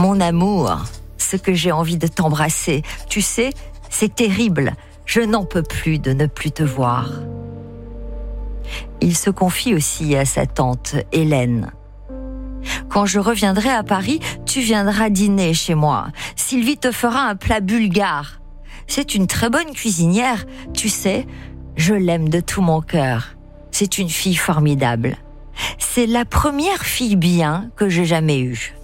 Mon amour, ce que j'ai envie de t'embrasser. Tu sais, c'est terrible. Je n'en peux plus de ne plus te voir. Il se confie aussi à sa tante Hélène. Quand je reviendrai à Paris, tu viendras dîner chez moi. Sylvie te fera un plat bulgare. C'est une très bonne cuisinière. Tu sais, je l'aime de tout mon cœur. C'est une fille formidable. C'est la première fille bien que j'ai jamais eue.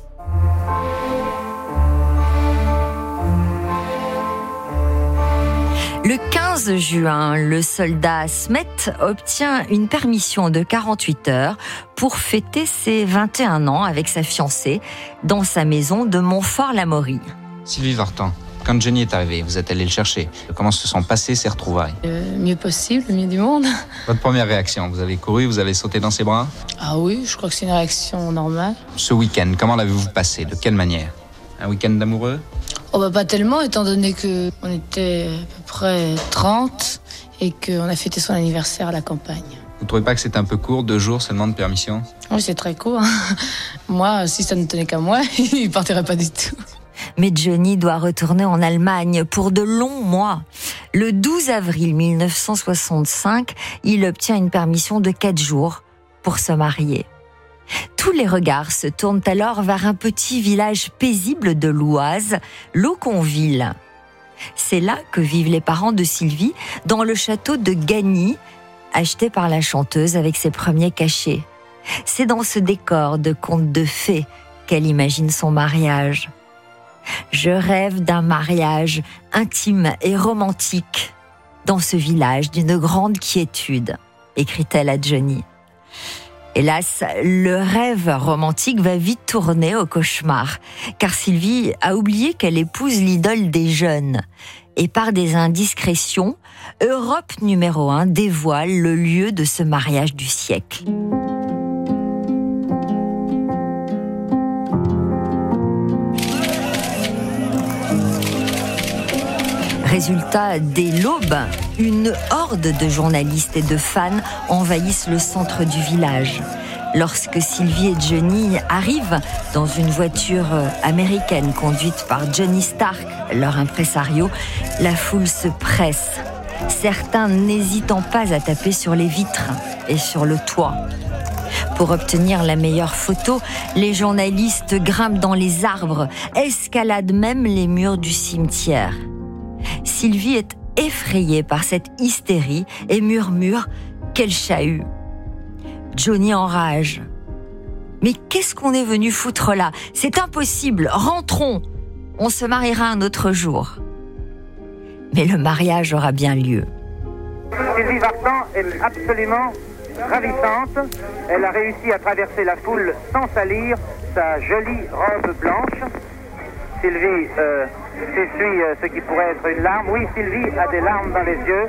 Le 15 juin, le soldat Smet obtient une permission de 48 heures pour fêter ses 21 ans avec sa fiancée dans sa maison de Montfort-l'Amaury. Sylvie Vartan, quand Johnny est arrivé, vous êtes allé le chercher. Comment se sont passées ces retrouvailles ? Mieux possible, le mieux du monde. Votre première réaction, vous avez couru, vous avez sauté dans ses bras ? Ah oui, je crois que c'est une réaction normale. Ce week-end, comment l'avez-vous passé ? De quelle manière ? Un week-end d'amoureux ? Oh bah pas tellement, étant donné qu'on était à peu près 30 et qu'on a fêté son anniversaire à la campagne. Vous ne trouvez pas que c'est un peu court, 2 jours seulement de permission ? Oui, c'est très court. Moi, si ça ne tenait qu'à moi, il ne partirait pas du tout. Mais Johnny doit retourner en Allemagne pour de longs mois. Le 12 avril 1965, il obtient une permission de 4 jours pour se marier. Tous les regards se tournent alors vers un petit village paisible de l'Oise, Lauconville. C'est là que vivent les parents de Sylvie, dans le château de Gagny, acheté par la chanteuse avec ses premiers cachets. C'est dans ce décor de conte de fées qu'elle imagine son mariage. Je rêve d'un mariage intime et romantique dans ce village d'une grande quiétude, écrit-elle à Johnny. Hélas, le rêve romantique va vite tourner au cauchemar, car Sylvie a oublié qu'elle épouse l'idole des jeunes. Et par des indiscrétions, Europe numéro 1 dévoile le lieu de ce mariage du siècle. Résultat, dès l'aube, une horde de journalistes et de fans envahissent le centre du village. Lorsque Sylvie et Johnny arrivent dans une voiture américaine conduite par Johnny Stark, leur impresario, la foule se presse. Certains n'hésitant pas à taper sur les vitres et sur le toit. Pour obtenir la meilleure photo, les journalistes grimpent dans les arbres, escaladent même les murs du cimetière. Sylvie est effrayée par cette hystérie et murmure « Quel chahut !» Johnny enrage. « Mais qu'est-ce qu'on est venu foutre là ? C'est impossible, rentrons ! On se mariera un autre jour. » Mais le mariage aura bien lieu. Sylvie Vartan est absolument ravissante. Elle a réussi à traverser la foule sans salir sa jolie robe blanche. Sylvie s'essuie ce qui pourrait être une larme. Oui, Sylvie a des larmes dans les yeux.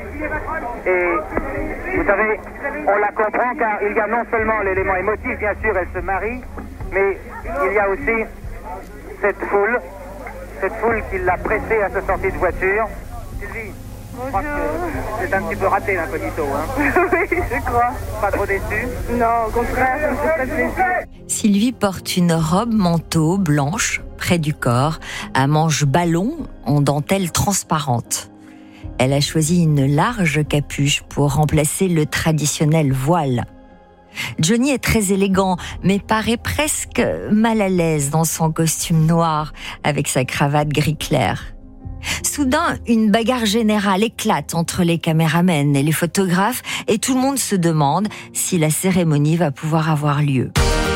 Et vous savez, on la comprend car il y a non seulement l'élément émotif, bien sûr, elle se marie, mais il y a aussi cette foule qui l'a pressée à se sortir de voiture. Sylvie, je crois que c'est un petit peu raté l'incognito, hein. Oui, je crois. Pas trop déçu? Non, au contraire, ça me fait très plaisir. Sylvie porte une robe manteau blanche près du corps, à manches ballon en dentelle transparente. Elle a choisi une large capuche pour remplacer le traditionnel voile. Johnny est très élégant, mais paraît presque mal à l'aise dans son costume noir avec sa cravate gris clair. Soudain, une bagarre générale éclate entre les caméramens et les photographes et tout le monde se demande si la cérémonie va pouvoir avoir lieu.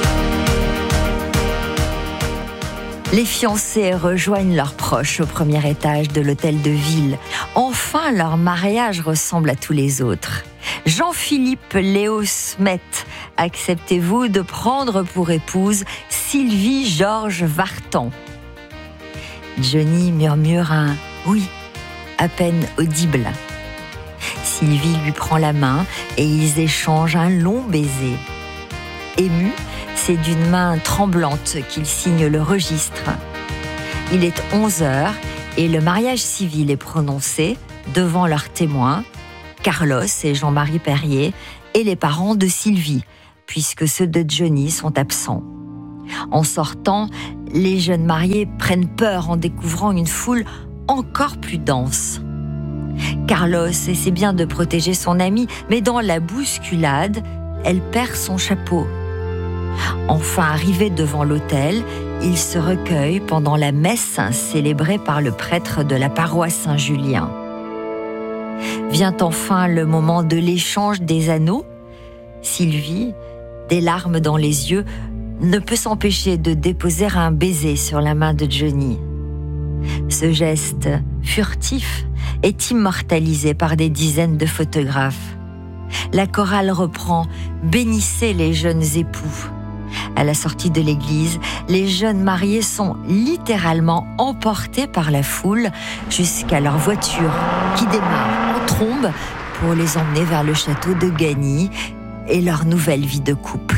Les fiancés rejoignent leurs proches au premier étage de l'hôtel de ville. Enfin, leur mariage ressemble à tous les autres. Jean-Philippe Léo Smet, acceptez-vous de prendre pour épouse Sylvie Georges Vartan ? Johnny murmure un « oui », à peine audible. Sylvie lui prend la main et ils échangent un long baiser. Ému, c'est d'une main tremblante qu'il signe le registre. Il est 11h et le mariage civil est prononcé devant leurs témoins, Carlos et Jean-Marie Perrier, et les parents de Sylvie, puisque ceux de Johnny sont absents. En sortant, Les jeunes mariés prennent peur en découvrant une foule encore plus dense. Carlos essaie bien de protéger son amie, mais dans la bousculade, elle perd son chapeau. Enfin arrivé devant l'autel, il se recueille pendant la messe célébrée par le prêtre de la paroisse Saint-Julien. Vient enfin le moment de l'échange des anneaux. Sylvie, des larmes dans les yeux, ne peut s'empêcher de déposer un baiser sur la main de Johnny. Ce geste furtif est immortalisé par des dizaines de photographes. La chorale reprend « Bénissez les jeunes époux ». À la sortie de l'église, les jeunes mariés sont littéralement emportés par la foule jusqu'à leur voiture qui démarre en trombe pour les emmener vers le château de Gagny et leur nouvelle vie de couple.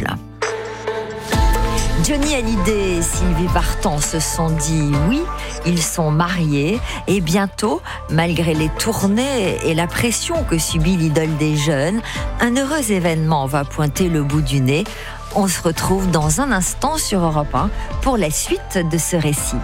Johnny Hallyday et Sylvie Vartan se sont dit oui, ils sont mariés et bientôt, malgré les tournées et la pression que subit l'idole des jeunes, un heureux événement va pointer le bout du nez. On se retrouve dans un instant sur Europe 1 pour la suite de ce récit.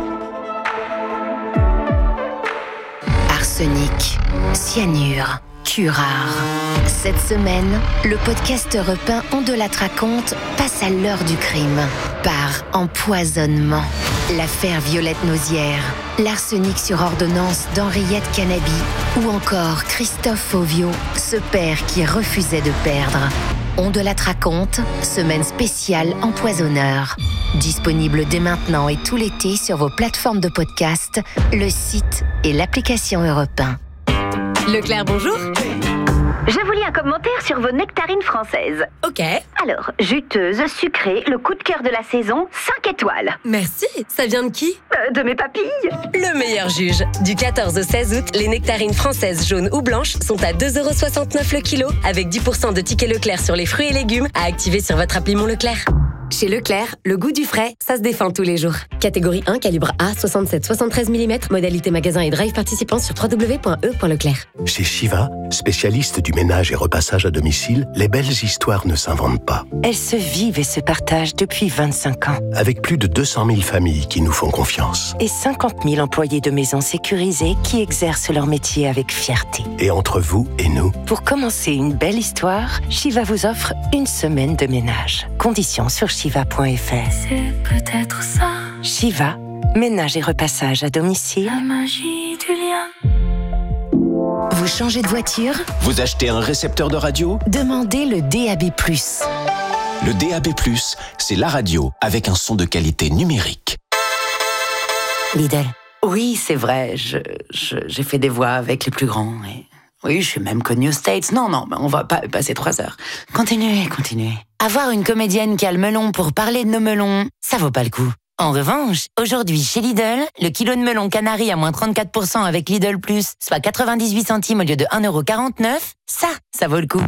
Arsenic, cyanure, curare. Cette semaine, le podcast Europe 1 On de la raconte passe à l'heure du crime. Par empoisonnement. L'affaire Violette Nausière, l'arsenic sur ordonnance d'Henriette Canabi ou encore Christophe Fauvio, ce père qui refusait de perdre. On de la raconte, semaine spéciale empoisonneur. Disponible dès maintenant et tout l'été sur vos plateformes de podcast, le site et l'application Europe 1. Leclerc, bonjour. Je vous lis un commentaire sur vos nectarines françaises. Ok. Alors, juteuse, sucrée, le coup de cœur de la saison, 5 étoiles. Merci. Ça vient de qui ? De mes papilles. Le meilleur juge. Du 14 au 16 août, les nectarines françaises jaunes ou blanches sont à 2,69€ le kilo, avec 10% de tickets Leclerc sur les fruits et légumes à activer sur votre appli Mon Leclerc. Chez Leclerc, le goût du frais, ça se défend tous les jours. Catégorie 1, calibre A, 67-73 mm, modalité magasin et drive participant sur www.e.leclerc. Chez Shiva, spécialiste du ménage et repassage à domicile, les belles histoires ne s'inventent pas. Elles se vivent et se partagent depuis 25 ans. Avec plus de 200 000 familles qui nous font confiance. Et 50 000 employés de maisons sécurisées qui exercent leur métier avec fierté. Et entre vous et nous. Pour commencer une belle histoire, Shiva vous offre une semaine de ménage. Conditions sur shiva.fr. C'est peut-être ça. Shiva, ménage et repassage à domicile. La magie du lien. Vous changez de voiture ? Vous achetez un récepteur de radio ? Demandez le DAB+. Le DAB+, c'est la radio avec un son de qualité numérique. Lidl. Oui, c'est vrai, j'ai fait des voix avec les plus grands. Et... oui, je suis même connue aux States. Non, on va pas passer 3 heures. Continuez. Avoir une comédienne qui a le melon pour parler de nos melons, ça vaut pas le coup. En revanche, aujourd'hui chez Lidl, le kilo de melon Canary à moins 34% avec Lidl+, soit 98 centimes au lieu de 1,49€, ça vaut le coup.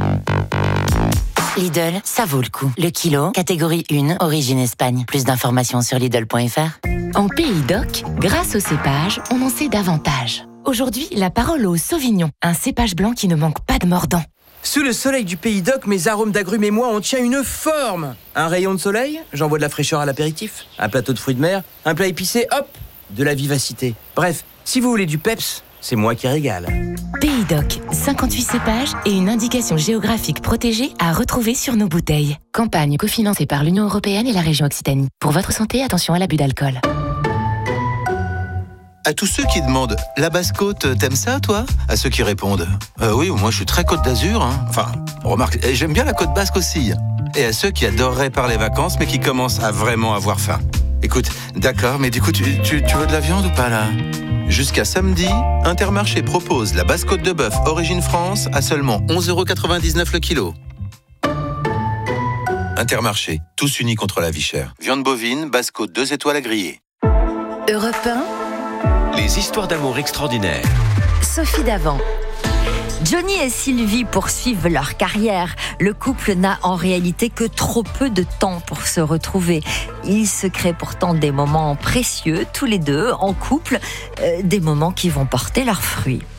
Lidl, ça vaut le coup. Le kilo, catégorie 1, origine Espagne. Plus d'informations sur Lidl.fr. En Pays d'Oc, grâce au cépage, on en sait davantage. Aujourd'hui, la parole au Sauvignon, un cépage blanc qui ne manque pas de mordant. Sous le soleil du Pays d'Oc, mes arômes d'agrumes et moi, on tient une forme. Un rayon de soleil, j'envoie de la fraîcheur à l'apéritif. Un plateau de fruits de mer, un plat épicé, hop, de la vivacité. Bref, si vous voulez du peps, c'est moi qui régale. Pays d'Oc, 58 cépages et une indication géographique protégée à retrouver sur nos bouteilles. Campagne cofinancée par l'Union européenne et la région Occitanie. Pour votre santé, attention à l'abus d'alcool. À tous ceux qui demandent « La Basse-Côte, t'aimes ça, toi ?» À ceux qui répondent « Oui, moi je suis très Côte d'Azur. Hein. » Enfin, remarque, j'aime bien la Côte Basque aussi. Et à ceux qui adoreraient parler vacances, mais qui commencent à vraiment avoir faim. Écoute, d'accord, mais du coup, tu veux de la viande ou pas, là ? Jusqu'à samedi, Intermarché propose la Basse-Côte de bœuf Origine France à seulement 11,99€ le kilo. Intermarché, tous unis contre la vie chère. Viande bovine, Basse-Côte 2 étoiles à griller. Europe 1. Les histoires d'amour extraordinaires. Sophie Davant. Johnny et Sylvie poursuivent leur carrière. Le couple n'a en réalité que trop peu de temps pour se retrouver. Ils se créent pourtant des moments précieux, tous les deux, en couple, des moments qui vont porter leurs fruits.